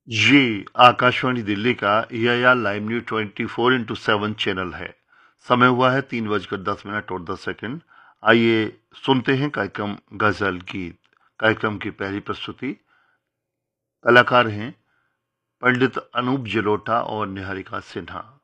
ये आकाशवाणी दिल्ली का EIR live news 24x7 channel है। समय हुआ है 3:10 और 10 सेकंड। आइए सुनते हैं कार्यक्रम गजल गीत। कार्यक्रम की पहली प्रस्तुति कलाकार हैं पंडित अनूप जलोटा और निहारिका सिन्हा।